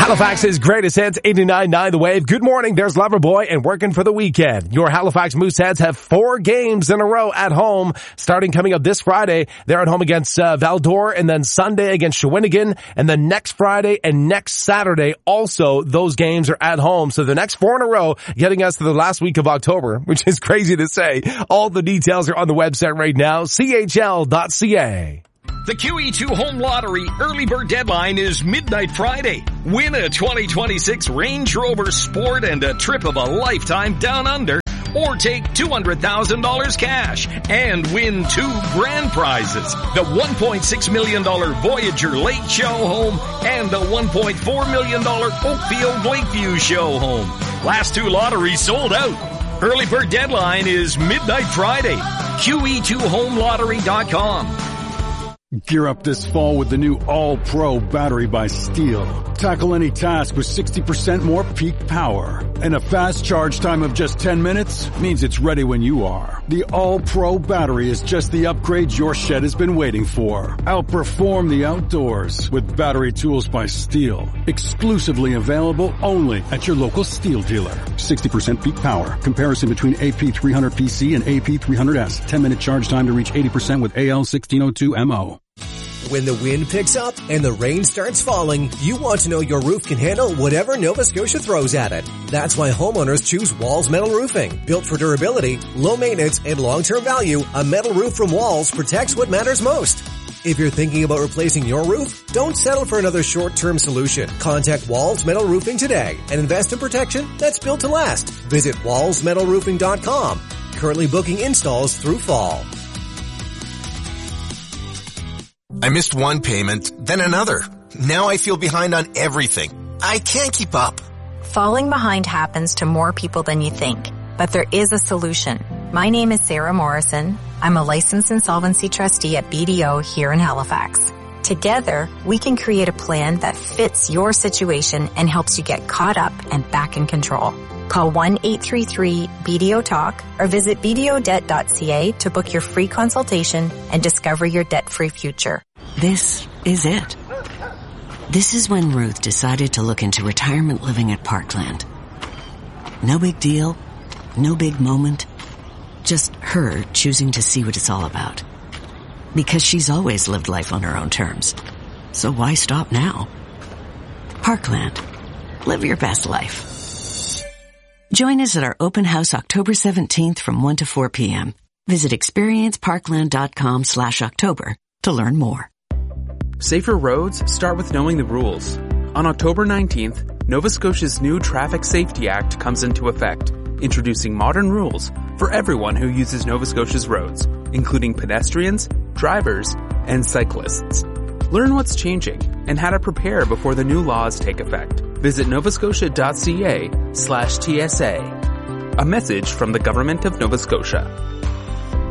Halifax's greatest hits, 89.9 The Wave. Good morning, there's Loverboy and working for the weekend. Your Halifax Mooseheads have 4 games in a row at home, starting coming up this Friday. They're at home against Val-d'Or, and then Sunday against Shawinigan, and then next Friday and next Saturday also, those games are at home. So the next 4 in a row, getting us to the last week of October, which is crazy to say. All the details are on the website right now, chl.ca. The QE2 Home Lottery early bird deadline is midnight Friday. Win a 2026 Range Rover Sport and a trip of a lifetime down under, or take $200,000 cash and win 2 grand prizes. The $1.6 million Voyager Lake Show Home and the $1.4 million Oakfield Lakeview Show Home. Last 2 lotteries sold out. Early bird deadline is midnight Friday. QE2HomeLottery.com. Gear up this fall with the new All-Pro battery by Steel. Tackle any task with 60% more peak power. And a fast charge time of just 10 minutes means it's ready when you are. The All-Pro battery is just the upgrade your shed has been waiting for. Outperform the outdoors with battery tools by Steel. Exclusively available only at your local Steel dealer. 60% peak power. Comparison between AP300PC and AP300S. 10-minute charge time to reach 80% with AL1602MO. When the wind picks up and the rain starts falling, you want to know your roof can handle whatever Nova Scotia throws at it. That's why homeowners choose Walls Metal Roofing. Built for durability, low maintenance, and long-term value, a metal roof from Walls protects what matters most. If you're thinking about replacing your roof, don't settle for another short-term solution. Contact Walls Metal Roofing today and invest in protection that's built to last. Visit wallsmetalroofing.com. Currently booking installs through fall. I missed one payment, then another. Now I feel behind on everything. I can't keep up. Falling behind happens to more people than you think, but there is a solution. My name is Sarah Morrison. I'm a licensed insolvency trustee at BDO here in Halifax. Together, we can create a plan that fits your situation and helps you get caught up and back in control. Call 1-833-BDO-TALK or visit bdodebt.ca to book your free consultation and discover your debt-free future. This is it. This is when Ruth decided to look into retirement living at Parkland. No big deal, no big moment, just her choosing to see what it's all about. Because she's always lived life on her own terms. So why stop now? Parkland. Live your best life. Join us at our open house October 17th from 1 to 4 p.m. Visit experienceparkland.com/October to learn more. Safer roads start with knowing the rules. On October 19th, Nova Scotia's new Traffic Safety Act comes into effect, introducing modern rules for everyone who uses Nova Scotia's roads, including pedestrians, drivers, and cyclists. Learn what's changing and how to prepare before the new laws take effect. Visit novascotia.ca/TSA. A message from the Government of Nova Scotia.